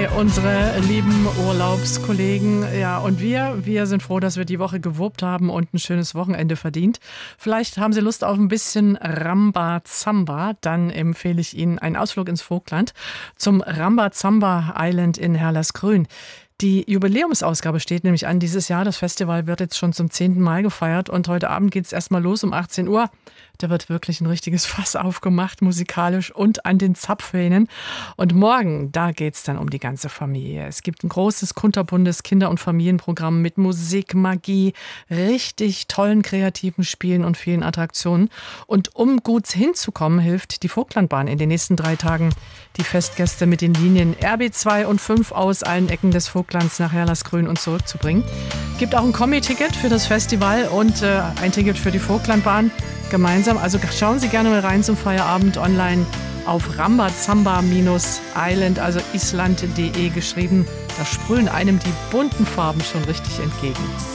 zwei, unsere lieben Urlaubskollegen. Ja, und wir sind froh, dass wir die Woche gewuppt haben und ein schönes Wochenende verdient. Vielleicht haben Sie Lust auf ein bisschen Rambazamba. Dann empfehle ich Ihnen einen Ausflug ins Vogtland zum Rambazamba Island in Herlersgrün. Die Jubiläumsausgabe steht nämlich an dieses Jahr. Das Festival wird jetzt schon zum 10. Mal gefeiert und heute Abend geht es erstmal los um 18 Uhr. Da wird wirklich ein richtiges Fass aufgemacht, musikalisch und an den Zapfhähnen. Und morgen, da geht es dann um die ganze Familie. Es gibt ein großes, kunterbuntes Kinder- und Familienprogramm mit Musik, Magie, richtig tollen kreativen Spielen und vielen Attraktionen. Und um gut hinzukommen, hilft die Vogtlandbahn in den nächsten 3 Tagen, die Festgäste mit den Linien RB2 und 5 aus allen Ecken des Vogtlands nach Herlersgrün und zurückzubringen. Gibt auch ein Kombi-Ticket für das Festival und ein Ticket für die Vogtlandbahn gemeinsam. Also schauen Sie gerne mal rein zum Feierabend online auf rambazamba-island, also island.de geschrieben. Da sprühen einem die bunten Farben schon richtig entgegen.